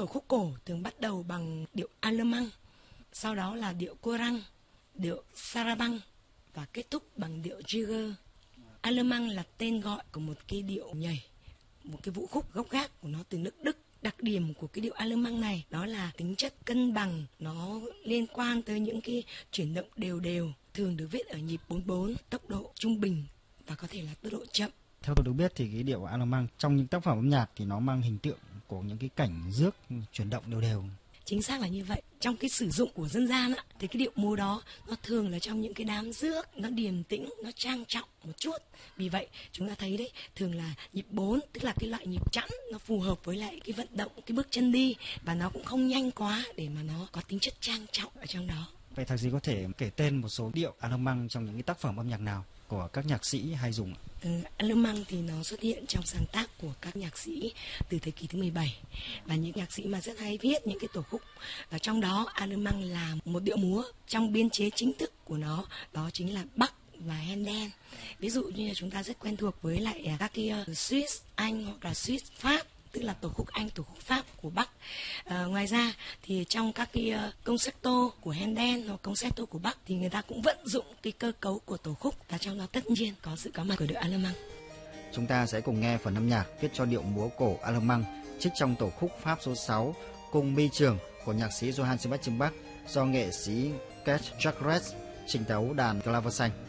Tổ khúc cổ thường bắt đầu bằng điệu Alemang, sau đó là điệu Kurang, điệu Sarabang và kết thúc bằng điệu Jigger. Alemang là tên gọi của một cái điệu nhảy, một cái vũ khúc gốc gác của nó từ nước Đức. Đặc điểm của cái điệu Alemang này đó là tính chất cân bằng, nó liên quan tới những cái chuyển động đều đều, thường được viết ở nhịp 4/4, tốc độ trung bình và có thể là tốc độ chậm. Theo tôi được biết thì cái điệu Alemang trong những tác phẩm âm nhạc thì nó mang hình tượng của những cái cảnh rước chuyển động đều đều. Chính xác là như vậy. Trong cái sử dụng của dân gian á, thì cái điệu múa đó nó thường là trong những cái đám rước, nó điềm tĩnh, nó trang trọng một chút. Vì vậy chúng ta thấy đấy, thường là nhịp 4, tức là cái loại nhịp chẵn, nó phù hợp với lại cái vận động, cái bước chân đi, và nó cũng không nhanh quá để mà nó có tính chất trang trọng ở trong đó. Vậy thạc sĩ có thể kể tên một số điệu Alemang trong những cái tác phẩm âm nhạc nào của các nhạc sĩ hay dùng? Alemang thì nó xuất hiện trong sáng tác của các nhạc sĩ từ thế kỷ thứ 17, và những nhạc sĩ mà rất hay viết những cái tổ khúc. Và trong đó Alemang là một điệu múa trong biên chế chính thức của nó, đó chính là Bach và Handel. Ví dụ như là chúng ta rất quen thuộc với lại các cái Swiss Anh hoặc là Swiss Pháp, tức là tổ khúc Anh, tổ khúc Pháp của Bach. Ngoài ra thì trong các cái concerto của Handel hoặc concerto của Bach thì người ta cũng vận dụng cái cơ cấu của tổ khúc, và trong đó tất nhiên có sự có mặt của điệu Alemang. Chúng ta sẽ cùng nghe phần âm nhạc viết cho điệu múa cổ Alemang trích trong tổ khúc Pháp số 6 Cung Mi Trường của nhạc sĩ Johann Sebastian Bach do nghệ sĩ Gert Jacques trình tấu đàn claver xanh.